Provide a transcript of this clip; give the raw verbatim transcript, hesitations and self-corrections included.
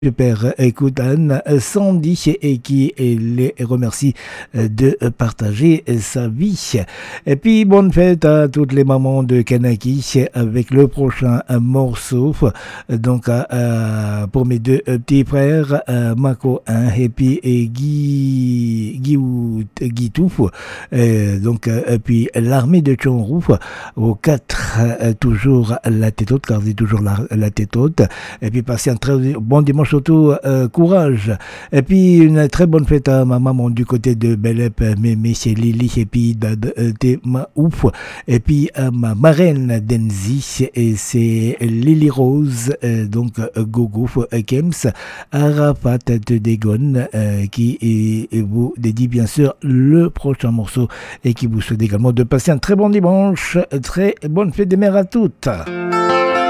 Super, écoute Anne, Sandy et qui les remercie de partager sa vie. Et puis bonne fête à toutes les mamans de Kanaki avec le prochain morceau. Donc euh, pour mes deux petits frères, euh, Mako un et puis et Guy Guy Guitou. Euh, donc et puis l'armée de Chonrou aux quatre euh, toujours la tête haute car c'est toujours la, la tête haute. Et puis passer un très bon dimanche. Surtout euh, courage. Et puis une très bonne fête à ma maman du côté de Belep, Mémé chez Lily et puis Tema Ouf. Et puis à ma marraine Denzi et c'est Lily Rose, euh, donc Gogo Kems, Arafat de Degon euh, qui et, et vous dédie bien sûr le prochain morceau et qui vous souhaite également de passer un très bon dimanche, très bonne fête des mères à toutes.